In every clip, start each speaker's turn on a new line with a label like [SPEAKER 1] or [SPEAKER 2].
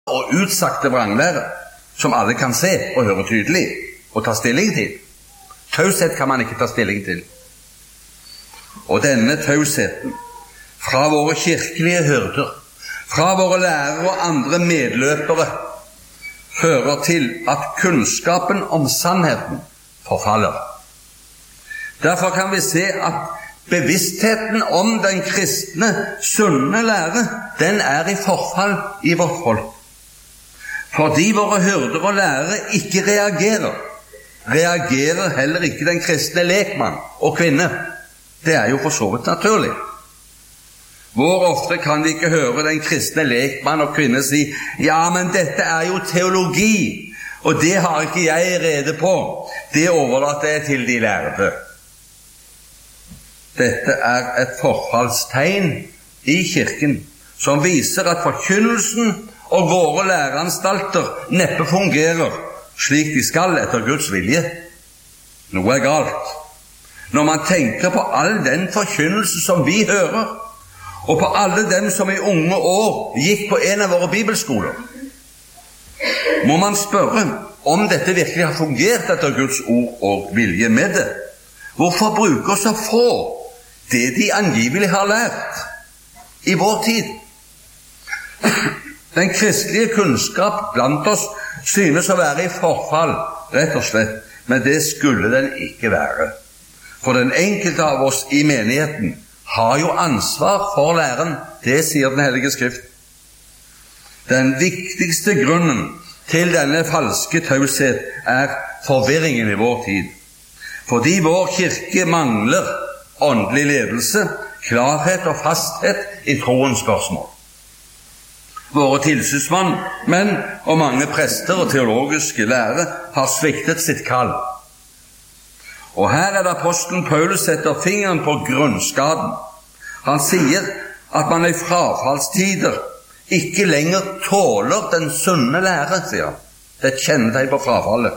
[SPEAKER 1] og utsagte vranglære, som alle kan se og høre tydelig, og ta stilling til. Taushet kan man ikke ta stilling til. Og denne tausheten fra våre kirkelige hyrder, fra våre lærere og andre medløpere, fører til at kunnskapen om sannheten forfaller. Derfor kan vi se at bevisstheten om den kristne, sunne lære, den er i forfall i vårt folk. Fordi våre hyrder og lærere ikke reagerer heller ikke den kristne lekmann og kvinne. Det er jo for så vidt naturlig. Hvor ofte kan vi ikke høre den kristne lekmann og kvinne si: ja, men dette er jo teologi, og det har ikke jeg rede på. Det overlater jeg til de lærde. Dette er et forfallstegn i kirken, som viser at forkynnelsen og våre læreanstalter neppe fungerer slik de skal etter Guds vilje. Noe er galt. Når man tenker på all den forkynnelse som vi hører, og på alle dem som i unge år gikk på en av våre bibelskoler, må man spørre om dette virkelig har fungert etter Guds ord og vilje med det. Hvorfor bruker så få det de angivelig har lært i vår tid? Den kristelige kunnskap blant oss synes å være i forfall, rett og slett, men det skulle den ikke være. For den enkelte av oss i menigheten har jo ansvar for læren, det sier Den hellige Skrift. Den viktigste grunnen til denne falske taushet er forvirringen i vår tid. Fordi vår kirke mangler åndelig ledelse, klarhet og fasthet i troens spørsmål. Våre tilsynsmenn og mange prester og teologiske lærere har sviktet sitt kall. Og her er det apostelen Paulus setter fingeren på grunnskaden. Han sier at man i frafallstider ikke lenger tåler den sunne lære, sier han. Det er et kjennetegn på frafallet.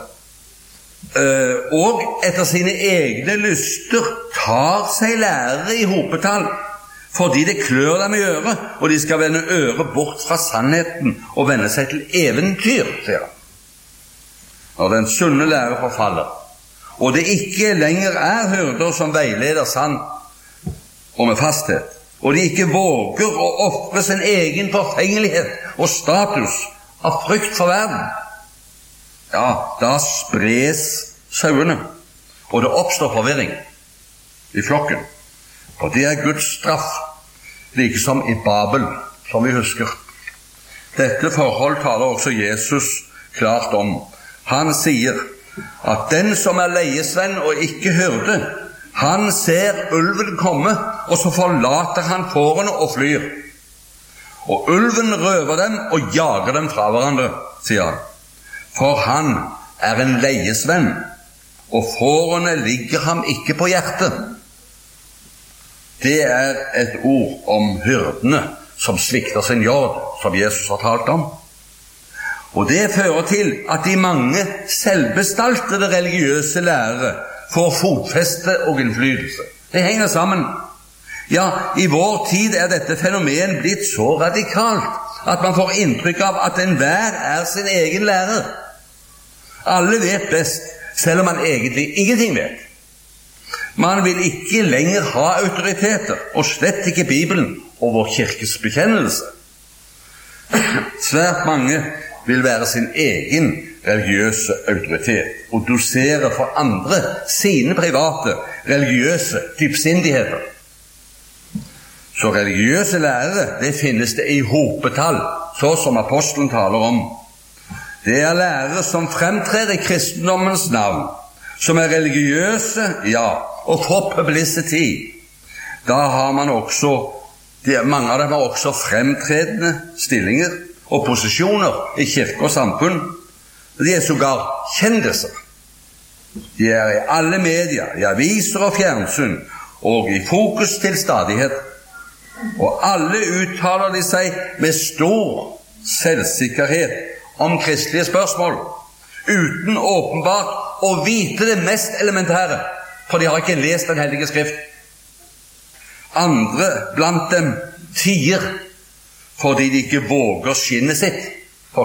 [SPEAKER 1] Og etter sine egne lyster tar seg lærere i hopetall, fordi det klør dem i øret, og de skal vende øret bort fra sannheten og vende seg til eventyr, sier han. Når den sunne lære forfaller, og det ikke lenger er hyrder som veileder sant og med fasthet, og de ikke våger å ofre sin egen forfengelighet og status av frykt for verden, ja, da spres sauene, og det oppstår forvirring i flokken. Og det er Guds straff, like som i Babel, som vi husker. Dette forhold taler også Jesus klart om. Han sier at den som er leiesvenn og ikke hyrde, han ser ulven komme, og så forlater han fårene og flyr. Og ulven røver dem og jager dem fra hverandre, sier han. For han er en leiesvenn, og fårene ligger ham ikke på hjertet. Det er et ord om hyrdene som svikter sin jord, som Jesus har talt om. Og det fører til at de mange selvbestaltede religiøse lærere får fotfeste og innflytelse. Det henger sammen. Ja, i vår tid er dette fenomen blitt så radikalt at man får inntrykk av at enhver er sin egen lærer. Alle vet best, selv om man egentlig ingenting vet. Man vil ikke lenger ha autoriteter, og slett ikke Bibelen og vår kirkes bekjennelse. Svært mange vil være sin egen religiøse autoritet og dosere for andre sine private religiøse dypsindigheter. Så religiøse lærere, det finnes det i hopetall, så som apostelen taler om. Det er lærere som fremtrer i kristendommens navn, som er religiøse, ja, og får publicity. Da har man også, mange av dem har også fremtredende stillinger og posisjoner i kirke og samfunn. De er sågar kjendiser. De er i alle medier, i aviser og fjernsyn, og i fokus til stadighet. Og alle uttaler de seg med stor selvsikkerhet om kristelige spørsmål, uten åpenbart å vite det mest elementære, for de har ikke lest Den hellige Skrift. Andre blant dem tier, fordi de ikke våger skinnet sitt.